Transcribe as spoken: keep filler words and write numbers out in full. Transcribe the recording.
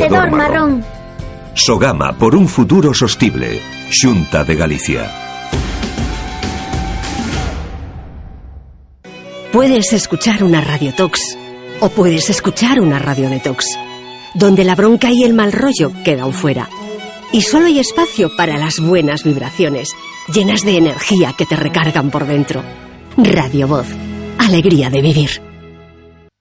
Vertedor marrón. Sogama, por un futuro sostible. Xunta de Galicia. Puedes escuchar una radiotox o puedes escuchar una radiodetox, donde la bronca y el mal rollo quedan fuera. Y solo hay espacio para las buenas vibraciones, llenas de energía que te recargan por dentro. Radio Voz. Alegría de vivir.